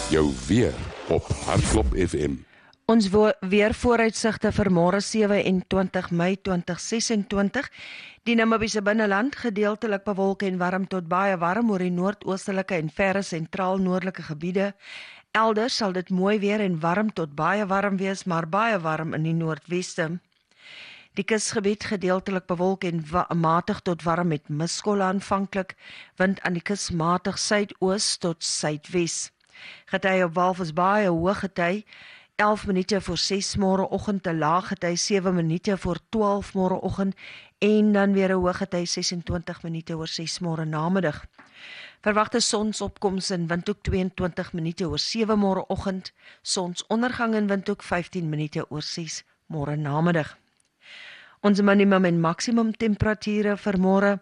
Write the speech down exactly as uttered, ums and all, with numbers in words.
Jou weer op Hartklop F M. Ons weervooruitsigte vir môre sewe en twintig Mei twintig ses en twintig. Die Namibiese binneland gedeeltelik bewolk en warm tot baie warm oor die noordoostelike en verre sentraal-noordelike gebiede. Elders sal dit mooi weer en warm tot baie warm wees, maar baie warm in die noordweste. Die kusgebied gedeeltelik bewolk en matig tot warm met miskolle aanvanklik, wind aan die kus matig suidoos tot suidwes. Gety op Walvisbaai 'n hoë gety elf minute voor ses môreoggend, 'n lae gety sewe minute voor twaalf môreoggend en dan weer 'n hoë gety ses en twintig minute oor ses môre namiddag. Verwagte sonsopkoms in windhoek twee en twintig minute oor sewe môreoggend, sonsondergang in windhoek vyftien minute oor ses môre namiddag. Ons minimum en maksimum temperature vir môre: